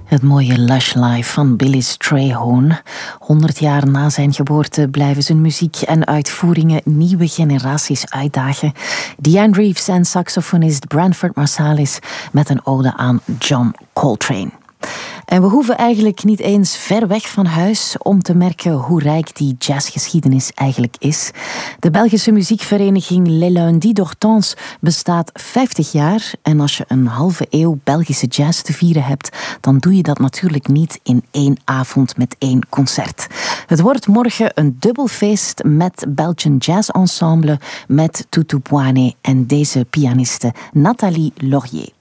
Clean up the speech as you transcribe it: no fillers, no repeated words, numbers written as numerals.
Het mooie Lush Life van Billy Strayhorn. 100 jaar na zijn geboorte blijven zijn muziek en uitvoeringen nieuwe generaties uitdagen. Diane Reeves en saxofonist Branford Marsalis met een ode aan John Coltrane. En we hoeven eigenlijk niet eens ver weg van huis om te merken hoe rijk die jazzgeschiedenis eigenlijk is. De Belgische muziekvereniging Les Lundis d'Hortense bestaat 50 jaar. En als je een halve eeuw Belgische jazz te vieren hebt, dan doe je dat natuurlijk niet in 1 avond met 1 concert. Het wordt morgen een dubbel feest met Belgian Jazz Ensemble, met Tutu Boane en deze pianiste Nathalie Laurier.